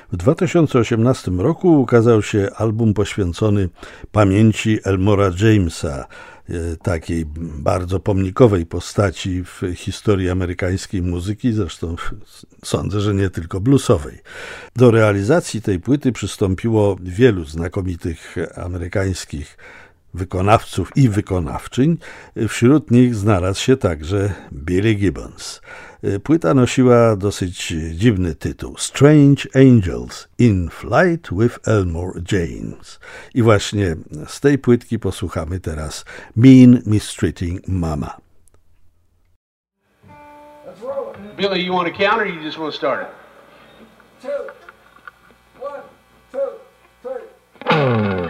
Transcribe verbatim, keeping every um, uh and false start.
W dwa tysiące osiemnastym roku ukazał się album poświęcony pamięci Elmora Jamesa, takiej bardzo pomnikowej postaci w historii amerykańskiej muzyki, zresztą sądzę, że nie tylko bluesowej. Do realizacji tej płyty przystąpiło wielu znakomitych amerykańskich wykonawców i wykonawczyń. Wśród nich znalazł się także Billy Gibbons. Płyta nosiła dosyć dziwny tytuł Strange Angels in Flight with Elmore James. I właśnie z tej płytki posłuchamy teraz Mean Mistreating Mama. Billy, you want to count or you just want to start it? Two. One, two, three.